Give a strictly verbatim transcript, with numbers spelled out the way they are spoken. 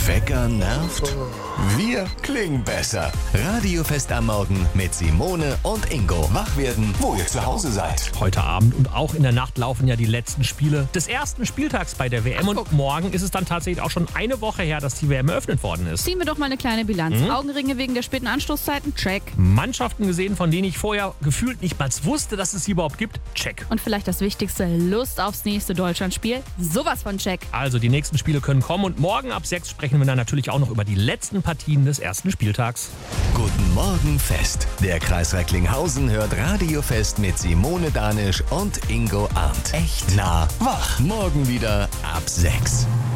Wecker nervt? Wir klingen besser. Radiofest am Morgen mit Simone und Ingo. Wach werden, wo ihr zu Hause seid. Heute Abend und auch in der Nacht laufen ja die letzten Spiele des ersten Spieltags bei der W M. Und morgen ist es dann tatsächlich auch schon eine Woche her, dass die W M eröffnet worden ist. Ziehen wir doch mal eine kleine Bilanz. Mhm. Augenringe wegen der späten Anstoßzeiten? Check. Mannschaften gesehen, von denen ich vorher gefühlt nicht mal wusste, dass es sie überhaupt gibt? Check. Und vielleicht das Wichtigste, Lust aufs nächste Deutschlandspiel? Sowas von check. Also die nächsten Spiele können kommen und morgen ab sechs sprechen wir dann natürlich auch noch über die letzten Partien des ersten Spieltags. Guten Morgen Fest. Der Kreis Recklinghausen hört Radiofest mit Simone Danisch und Ingo Arndt. Echt nah wach. Morgen wieder ab sechs.